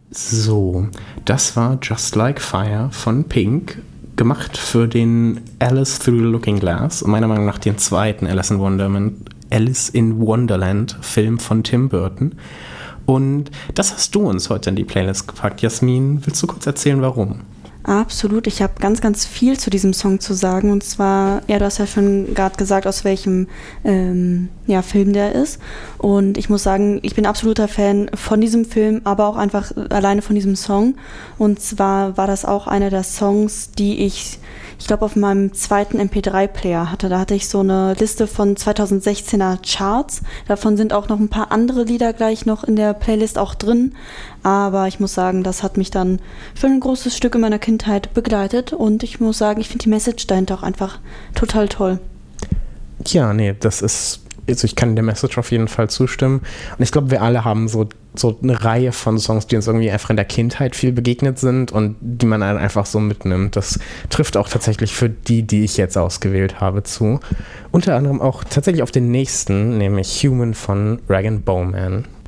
So, das war Just Like Fire von Pink, gemacht für den Alice Through the Looking Glass, meiner Meinung nach den zweiten Alice in Wonderland Film von Tim Burton. Und das hast du uns heute in die Playlist gepackt. Jasmin, willst du kurz erzählen, warum? Absolut, ich habe ganz, ganz viel zu diesem Song zu sagen. Und zwar, ja, du hast ja schon gerade gesagt, aus welchem Film der ist. Und ich muss sagen, ich bin absoluter Fan von diesem Film, aber auch einfach alleine von diesem Song. Und zwar war das auch einer der Songs, die ich glaube, auf meinem zweiten MP3-Player hatte. Da hatte ich so eine Liste von 2016er Charts. Davon sind auch noch ein paar andere Lieder gleich noch in der Playlist auch drin. Aber ich muss sagen, das hat mich dann für ein großes Stück in meiner Kindheit begleitet. Und ich muss sagen, ich finde die Message dahinter auch einfach total toll. Ja, nee, das ist... Also ich kann der Message auf jeden Fall zustimmen. Und ich glaube, wir alle haben so eine Reihe von Songs, die uns irgendwie einfach in der Kindheit viel begegnet sind und die man dann einfach so mitnimmt. Das trifft auch tatsächlich für die ich jetzt ausgewählt habe, zu. Unter anderem auch tatsächlich auf den nächsten, nämlich Human von Rag & Bowman.